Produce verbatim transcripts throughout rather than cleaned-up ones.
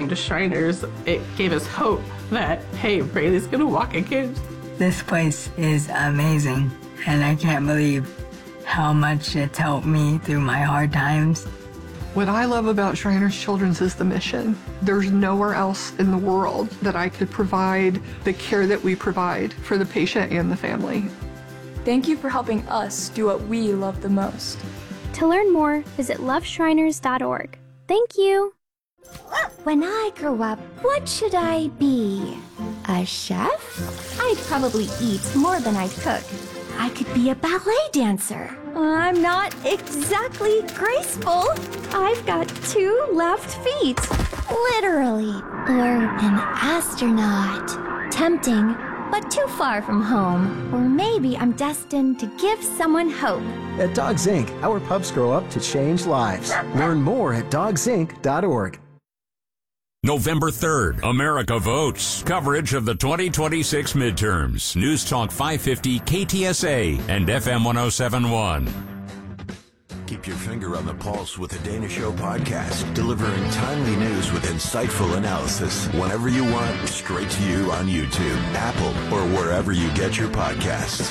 came to Shriners, it gave us hope that, hey, Braylee's going to walk again. This place is amazing, and I can't believe how much it's helped me through my hard times. What I love about Shriners Children's is the mission. There's nowhere else in the world that I could provide the care that we provide for the patient and the family. Thank you for helping us do what we love the most. To learn more, visit love shriners dot org. Thank you. When I grow up, what should I be? A chef? I'd probably eat more than I'd cook. I could be a ballet dancer. I'm not exactly graceful. I've got two left feet. Literally. Or an astronaut. Tempting, but too far from home. Or maybe I'm destined to give someone hope. At Dogs Incorporated, our pups grow up to change lives. Learn more at dogs inc dot org. November third, America votes. Coverage of the twenty twenty-six midterms. News Talk five fifty K T S A and F M one oh seven point one. Keep your finger on the pulse with the Dana Show podcast, delivering timely news with insightful analysis whenever you want, straight to you on YouTube, Apple, or wherever you get your podcasts.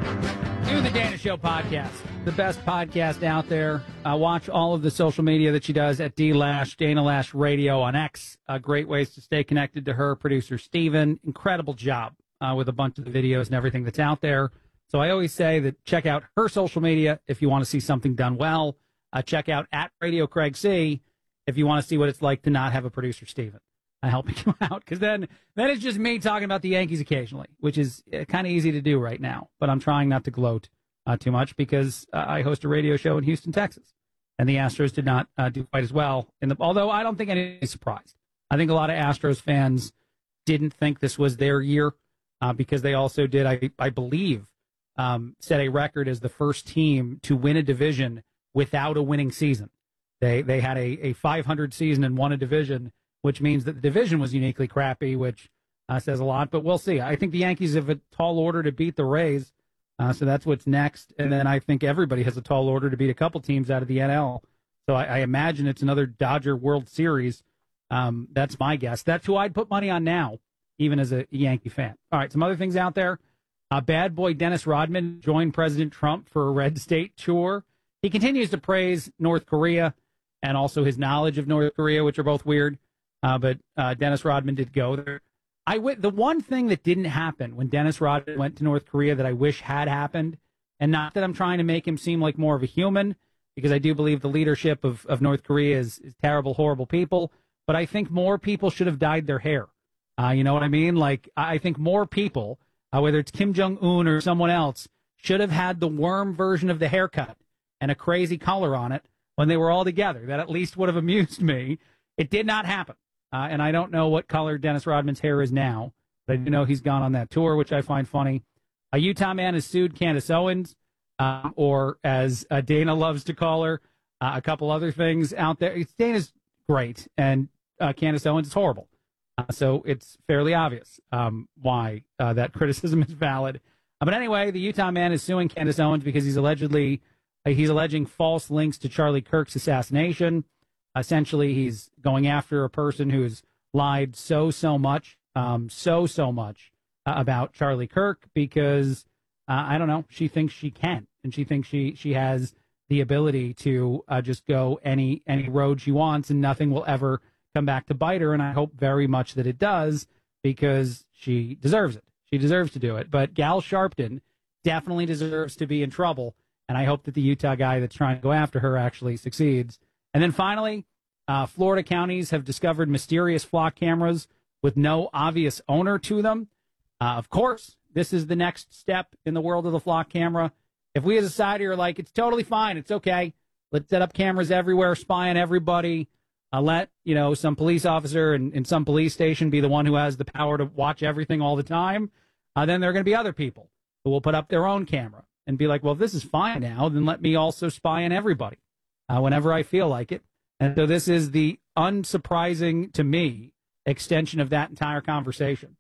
Do the Dana Show podcast, the best podcast out there. Uh, watch all of the social media that she does at D Lash, Dana Lash Radio on X. Uh, great ways to stay connected to her. Producer Steven, incredible job uh, with a bunch of the videos and everything that's out there. So I always say that check out her social media if you want to see something done well. Uh, check out at Radio Craig C if you want to see what it's like to not have a producer Steven uh, helping you out. Because then, then it's just me talking about the Yankees occasionally, which is uh, kind of easy to do right now. But I'm trying not to gloat uh, too much because uh, I host a radio show in Houston, Texas. And the Astros did not uh, do quite as well. In the, although I don't think anybody's surprised. I think a lot of Astros fans didn't think this was their year uh, because they also did, I, I believe, Um, set a record as the first team to win a division without a winning season. They they had a, a five hundred season and won a division, which means that the division was uniquely crappy, which uh, says a lot. But we'll see. I think the Yankees have a tall order to beat the Rays, uh, so that's what's next. And then I think everybody has a tall order to beat a couple teams out of the N L. So I, I imagine it's another Dodger World Series. Um, that's my guess. That's who I'd put money on now, even as a Yankee fan. All right, some other things out there. Uh, bad boy Dennis Rodman joined President Trump for a red state tour. He continues to praise North Korea and also his knowledge of North Korea, which are both weird. Uh, but uh, Dennis Rodman did go there. I w- the one thing that didn't happen when Dennis Rodman went to North Korea that I wish had happened, and not that I'm trying to make him seem like more of a human, because I do believe the leadership of, of North Korea is, is terrible, horrible people, but I think more people should have dyed their hair. Uh, you know what I mean? Like, I think more people... Uh, whether it's Kim Jong-un or someone else, should have had the worm version of the haircut and a crazy color on it when they were all together. That at least would have amused me. It did not happen. Uh, and I don't know what color Dennis Rodman's hair is now, but I do know he's gone on that tour, which I find funny. A Utah man has sued Candace Owens, uh, or as uh, Dana loves to call her, uh, a couple other things out there. It's, Dana's great, and uh, Candace Owens is horrible. Uh, so it's fairly obvious um, why uh, that criticism is valid. Uh, but anyway, the Utah man is suing Candace Owens because he's allegedly uh, he's alleging false links to Charlie Kirk's assassination. Essentially, he's going after a person who's lied so so much, um, so so much uh, about Charlie Kirk because uh, I don't know. She thinks she can, and she thinks she she has the ability to uh, just go any any road she wants, and nothing will ever come back to bite her, and I hope very much that it does because she deserves it. She deserves to do it. But Gal Sharpton definitely deserves to be in trouble, and I hope that the Utah guy that's trying to go after her actually succeeds. And then finally, uh, Florida counties have discovered mysterious flock cameras with no obvious owner to them. Uh, of course, this is the next step in the world of the flock camera. If we as a society are like, it's totally fine, it's okay, let's set up cameras everywhere, spy on everybody, Uh, let, you know, some police officer in, in some police station be the one who has the power to watch everything all the time. Uh, then there are going to be other people who will put up their own camera and be like, well, if this is fine now, then let me also spy on everybody uh, whenever I feel like it. And so this is the unsurprising, to me, extension of that entire conversation.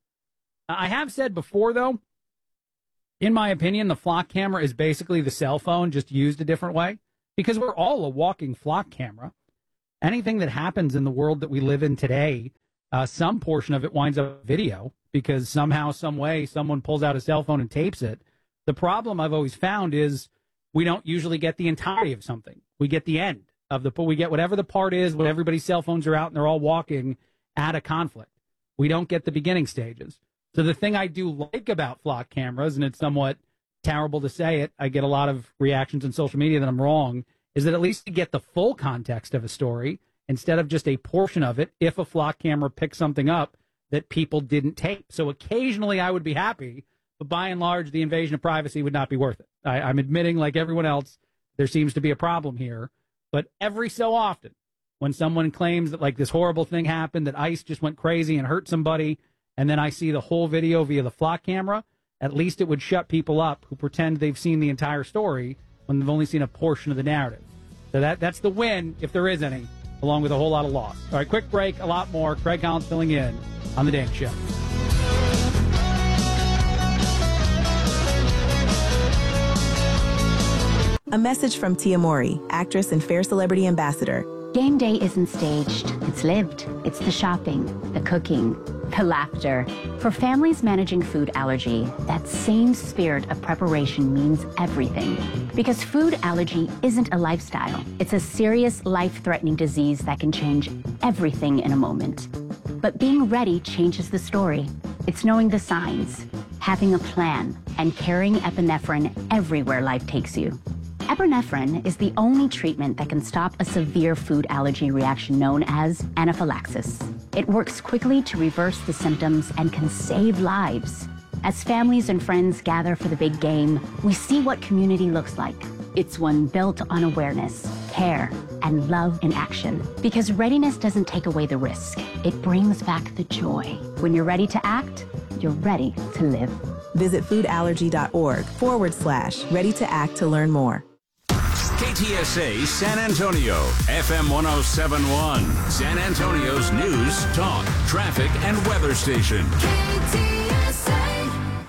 I have said before, though, in my opinion, the flock camera is basically the cell phone just used a different way because we're all a walking flock camera. anything that happens in the world that we live in today, uh, some portion of it winds up video because somehow, some way, someone pulls out a cell phone and tapes it. The problem I've always found is we don't usually get the entirety of something. We get the end of the, we get whatever the part is when everybody's cell phones are out and they're all walking at a conflict. We don't get the beginning stages. So the thing I do like about flock cameras, and it's somewhat terrible to say it, I get a lot of reactions on social media that I'm wrong, is that at least you get the full context of a story instead of just a portion of it if a flock camera picks something up that people didn't tape. So occasionally I would be happy, but by and large, the invasion of privacy would not be worth it. I, I'm admitting, like everyone else, there seems to be a problem here. But every so often, when someone claims that like this horrible thing happened, that ICE just went crazy and hurt somebody, and then I see the whole video via the flock camera, at least it would shut people up who pretend they've seen the entire story when they've only seen a portion of the narrative. So that that's the win, if there is any, along with a whole lot of loss. All right, quick break, a lot more. Craig Collins filling in on The Dana Show. A message from Tia Mori, actress and Fair Celebrity Ambassador. Game day isn't staged. It's lived. It's the shopping, the cooking, the laughter. For families managing food allergy, that same spirit of preparation means everything. Because food allergy isn't a lifestyle. It's a serious, life-threatening disease that can change everything in a moment. But being ready changes the story. It's knowing the signs, having a plan, and carrying epinephrine everywhere life takes you. Epinephrine is the only treatment that can stop a severe food allergy reaction known as anaphylaxis. It works quickly to reverse the symptoms and can save lives. As families and friends gather for the big game, we see what community looks like. It's one built on awareness, care, and love in action. Because readiness doesn't take away the risk. It brings back the joy. When you're ready to act, you're ready to live. Visit foodallergy.org forward slash ready to act to learn more. K T S A San Antonio, F M one oh seven point one, San Antonio's news, talk, traffic, and weather station. K T S A.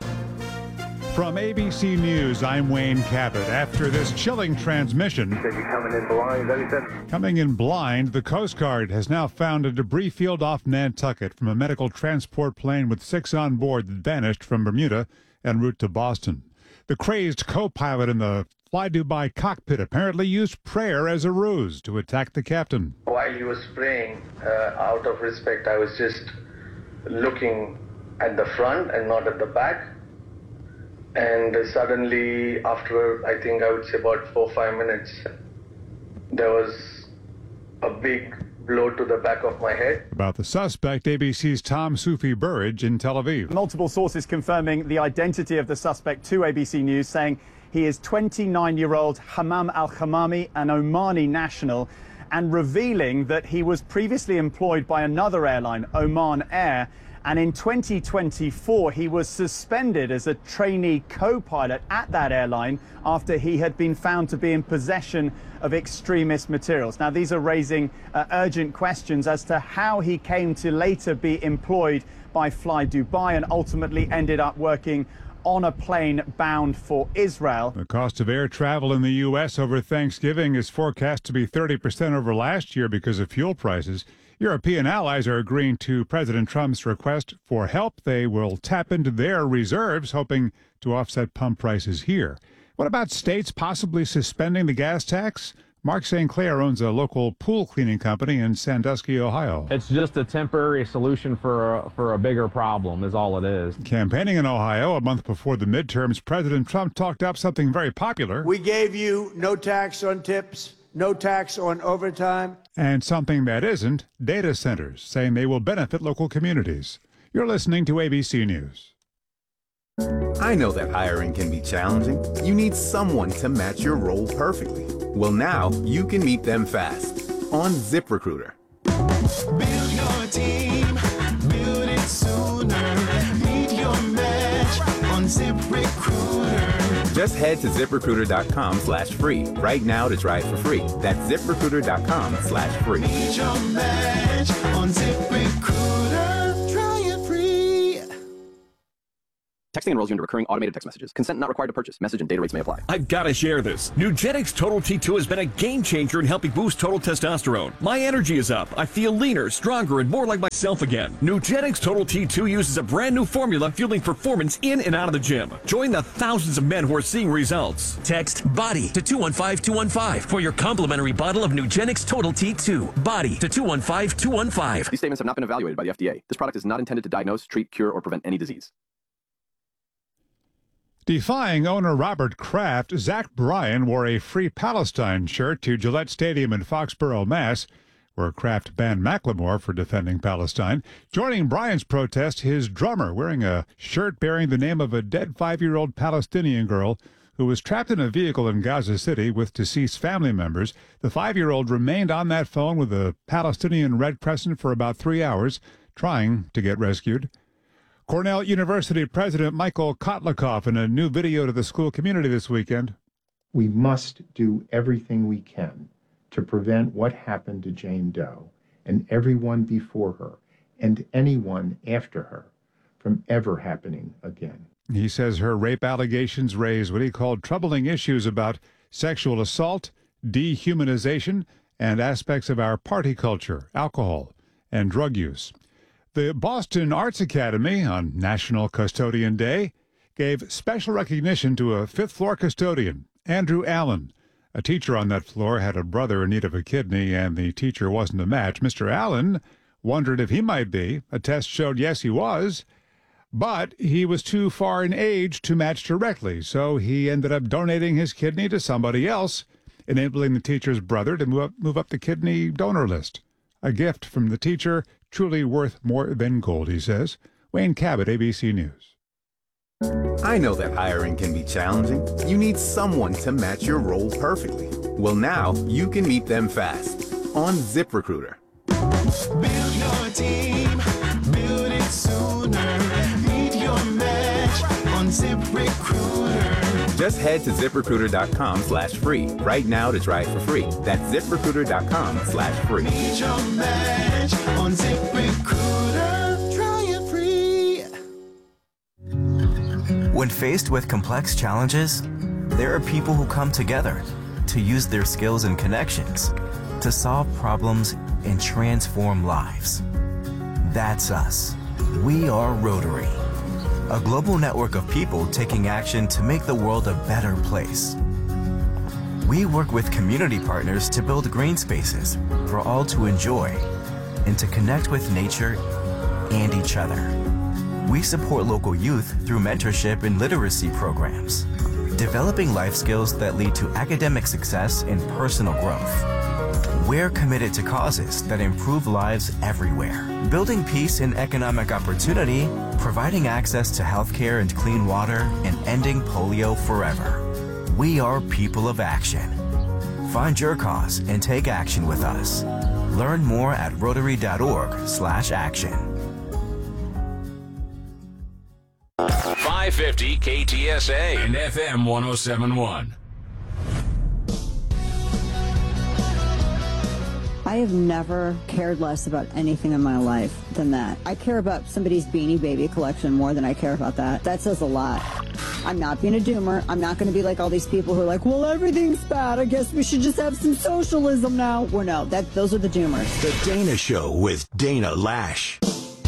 From A B C News, I'm Wayne Cabot. After this chilling transmission, said you're coming in blind, that he said? Coming in blind, the Coast Guard has now found a debris field off Nantucket from a medical transport plane with six on board that vanished from Bermuda en route to Boston. The crazed co-pilot in the Fly Dubai cockpit apparently used prayer as a ruse to attack the captain. While he was praying, uh, out of respect, I was just looking at the front and not at the back. And suddenly, after I think I would say about four or five minutes, there was a big blow to the back of my head. About the suspect, A B C's Tom Sufi Burridge in Tel Aviv. Multiple sources confirming the identity of the suspect to A B C News, saying he is twenty-nine-year-old Hammam Al-Khamami, an Omani national, and revealing that he was previously employed by another airline, Oman Air, and in twenty twenty-four he was suspended as a trainee co-pilot at that airline after he had been found to be in possession of extremist materials. Now, these are raising uh, urgent questions as to how he came to later be employed by Fly Dubai and ultimately ended up working on a plane bound for Israel. The cost of air travel in the U S over Thanksgiving is forecast to be thirty percent over last year because of fuel prices. European allies are agreeing to President Trump's request for help. They will tap into their reserves, hoping to offset pump prices here. What about states possibly suspending the gas tax? Mark Saint Clair owns a local pool cleaning company in Sandusky, Ohio. It's just a temporary solution for a, for a bigger problem is all it is. Campaigning in Ohio a month before the midterms, President Trump talked up something very popular. We gave you no tax on tips, no tax on overtime. And something that isn't, data centers, saying they will benefit local communities. You're listening to A B C News. I know that hiring can be challenging. You need someone to match your role perfectly. Well, now you can meet them fast on ZipRecruiter. Build your team, build it sooner. Meet your match on ZipRecruiter. Just head to ZipRecruiter.com slash free right now to try it for free. That's ZipRecruiter.com slash free. Meet your match on ZipRecruiter. Try it free. Texting enrolls you into recurring automated text messages. Consent not required to purchase. Message and data rates may apply. I've got to share this. Nugenix Total T two has been a game changer in helping boost total testosterone. My energy is up. I feel leaner, stronger, and more like myself again. Nugenix Total T two uses a brand new formula fueling performance in and out of the gym. Join the thousands of men who are seeing results. Text BODY to two one five two one five for your complimentary bottle of Nugenix Total T two. BODY to two one five two one five. These statements have not been evaluated by the F D A. This product is not intended to diagnose, treat, cure, or prevent any disease. Defying owner Robert Kraft, Zach Bryan wore a Free Palestine shirt to Gillette Stadium in Foxborough, Mass., where Kraft banned Macklemore for defending Palestine. Joining Bryan's protest, his drummer, wearing a shirt bearing the name of a dead five-year-old Palestinian girl who was trapped in a vehicle in Gaza City with deceased family members. The five-year-old remained on that phone with the Palestinian Red Crescent for about three hours, trying to get rescued. Cornell University President Michael Kotlikoff in a new video to the school community this weekend. We must do everything we can to prevent what happened to Jane Doe and everyone before her and anyone after her from ever happening again. He says her rape allegations raise what he called troubling issues about sexual assault, dehumanization, and aspects of our party culture, alcohol, and drug use. The Boston Arts Academy, on National Custodian Day, gave special recognition to a fifth-floor custodian, Andrew Allen. A teacher on that floor had a brother in need of a kidney, and the teacher wasn't a match. Mister Allen wondered if he might be. A test showed yes, he was, but he was too far in age to match directly, so he ended up donating his kidney to somebody else, enabling the teacher's brother to move up, move up the kidney donor list. A gift from the teacher, truly worth more than gold, he says. Wayne Cabot, A B C News. I know that hiring can be challenging. You need someone to match your role perfectly. Well, now you can meet them fast on ZipRecruiter. Build your team, build it sooner. Meet your match on ZipRecruiter. Just head to ZipRecruiter.com slash free right now to try it for free. That's ZipRecruiter.com slash free. Meet your match on ZipRecruiter. Try it free. When faced with complex challenges, there are people who come together to use their skills and connections to solve problems and transform lives. That's us. We are Rotary, a global network of people taking action to make the world a better place. We work with community partners to build green spaces for all to enjoy and to connect with nature and each other. We support local youth through mentorship and literacy programs, developing life skills that lead to academic success and personal growth. We're committed to causes that improve lives everywhere, building peace and economic opportunity, providing access to healthcare and clean water, and ending polio forever. We are people of action. Find your cause and take action with us. Learn more at rotary.org slash action. five fifty K T S A and F M one oh seven point one. I have never cared less about anything in my life than that. I care about somebody's Beanie Baby collection more than I care about that. That says a lot. I'm not being a doomer. I'm not going to be like all these people who are like, well, everything's bad. I guess we should just have some socialism now. Well, no, that, those are the doomers. The Dana Show with Dana Lash.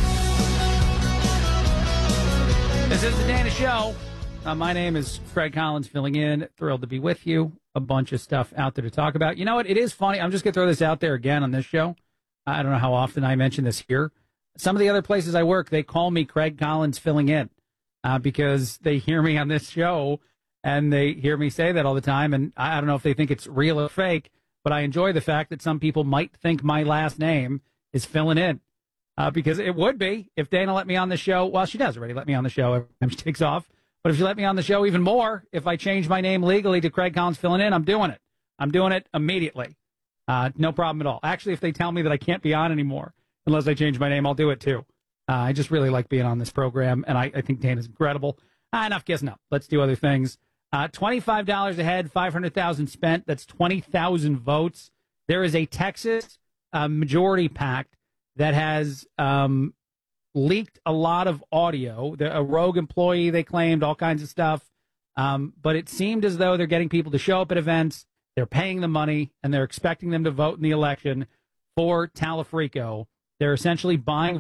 This is the Dana Show. Uh, my name is Fred Collins, filling in. Thrilled to be with you. A bunch of stuff out there to talk about. You know what? It is funny. I'm just going to throw this out there again on this show. I don't know how often I mention this here. Some of the other places I work, they call me Craig Collins filling in uh, because they hear me on this show and they hear me say that all the time. And I don't know if they think it's real or fake, but I enjoy the fact that some people might think my last name is filling in. Uh, because it would be if Dana let me on the show. Well, she does already let me on the show every time she takes off. But if she let me on the show even more, if I change my name legally to Craig Collins filling in, I'm doing it. I'm doing it immediately. Uh, no problem at all. Actually, if they tell me that I can't be on anymore unless I change my name, I'll do it too. Uh, I just really like being on this program, and I, I think Dana's incredible. Uh, enough guessing up. Let's do other things. Uh, twenty-five dollars a head, five hundred thousand dollars spent. That's twenty thousand votes. There is a Texas uh, majority pact that has um, leaked a lot of audio. The, a rogue employee, they claimed, all kinds of stuff. Um, but it seemed as though they're getting people to show up at events, they're paying them money, and they're expecting them to vote in the election for Talafrico. They're essentially buying